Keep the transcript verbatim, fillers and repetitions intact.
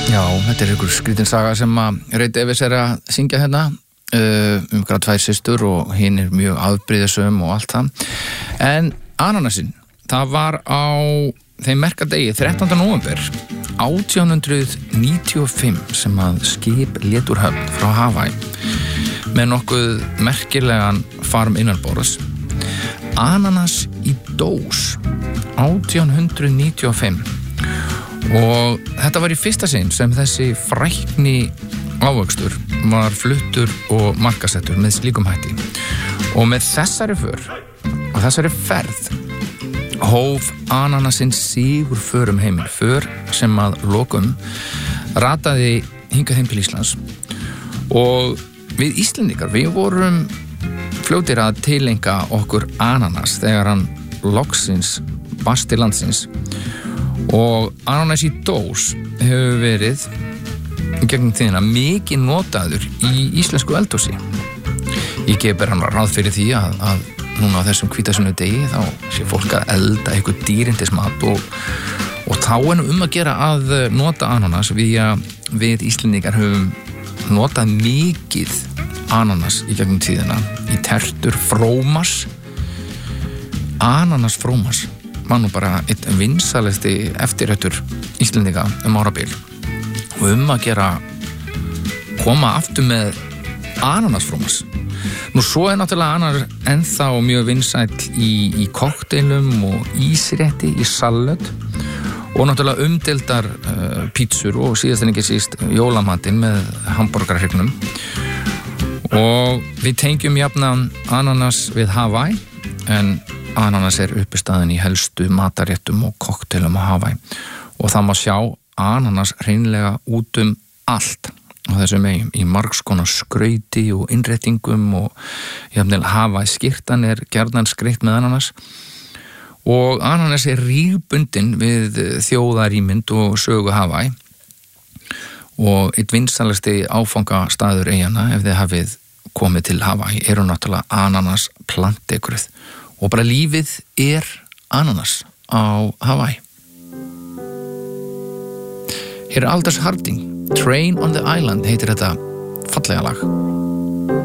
Já, þetta er einhver skrítin saga sem að Ray Davies er að syngja hérna uh, um gráð tvær systur og hinn er mjög afbrýðisum og allt það. En ananasinn, það var á þeim merka degi þrettánda nóvember átján hundruð níutíu og fimm sem að skip lét úr höfn frá Hawaii með nokkuð merkilegan farm innanborðs. Ananas í dós átján hundruð níutíu og fimm. Og þetta var í fyrsta sinn sem þessi frækni ávöxtur var fluttur og markasettur með slíkum hætti. Og með þessari för og þessari ferð hóf ananasinn sigur för um heiminn, för sem að lokum rataði hingað heim til Íslands. Og við Íslendingar, við vorum fljótir að tileinka okkur ananas þegar hann loksins barst til landsins. Og ananas í dós hefur verið gegnum tíðina mikið notaður í íslensku eldhúsi. Ég gef bara hann ráð fyrir því að, að núna á þessum hvítasunnu-degi þá sé fólk að elda eitthvað dýrindismat og, og þá er nú um að gera að nota ananas við að við Íslendingar höfum notað mikið ananas í gegnum tíðina í tertur, frómas. Ananas frómas var nú bara einn vinsalegsti eftirréttur Íslendinga um árabil og um að gera koma aftur með ananasfrómas. Nú svo er náttúrulega ananas ennþá mjög vinsæll í, í kokteilum og ísrétti, í salat og náttúrulega umdeildar uh, pítsur og síðast en ekki síst jólamatinn með hamborgarhrygnum. Og við tengjum jafnan ananas við Hawaii en ananas er uppistaðin í helstu mataréttum og kokteilum á Hawaii og það má sjá ananas hreinlega út um allt á þessum eigum, í margs konar skrauti og innréttingum og jafnvel Hawaii skyrtan er gjarnan skreytt með ananas og ananas er rígbundin við þjóðarímynd og sögu Hawaii og eitt vinsalegsti áfangastaður eyjanna ef þið hafið komið til Hawaii eru náttúrulega ananas plantekrið og bara lífið er ananas á Hawaii. Hér er Aldous Harding, Train on the Island heitir þetta fallega lag.